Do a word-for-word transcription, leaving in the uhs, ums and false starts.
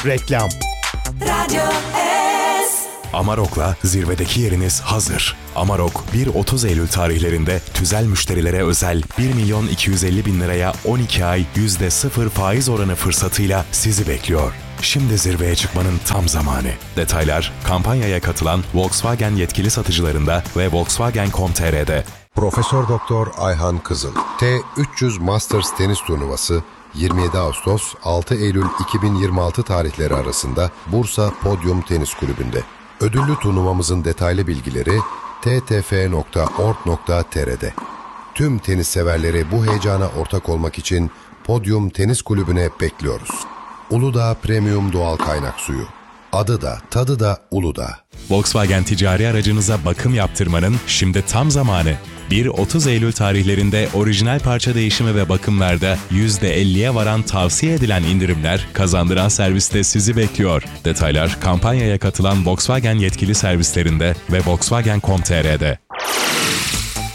Reklam. Radyo S. Amarok'la zirvedeki yeriniz hazır. Amarok, bir otuz Eylül tarihlerinde tüzel müşterilere özel bir milyon iki yüz elli bin liraya on iki ay yüzde sıfır faiz oranı fırsatıyla sizi bekliyor. Şimdi zirveye çıkmanın tam zamanı. Detaylar kampanyaya katılan Volkswagen yetkili satıcılarında ve volkswagen nokta com nokta t r'de. Profesör Doktor Ayhan Kızıl, T üç yüz Masters tenis turnuvası yirmi yedi Ağustos altı Eylül iki bin yirmi altı tarihleri arasında Bursa Podyum Tenis Kulübü'nde. Ödüllü turnuvamızın detaylı bilgileri t t f nokta org nokta t r'de. Tüm tenis severleri bu heyecana ortak olmak için Podyum Tenis Kulübü'ne bekliyoruz. Uludağ Premium Doğal Kaynak Suyu. Adı da, tadı da Uludağ. Volkswagen ticari aracınıza bakım yaptırmanın şimdi tam zamanı. bir otuz Eylül tarihlerinde orijinal parça değişimi ve bakımlarda yüzde elliye varan tavsiye edilen indirimler kazandıran serviste sizi bekliyor. Detaylar kampanyaya katılan Volkswagen yetkili servislerinde ve volkswagen nokta com nokta t r'de.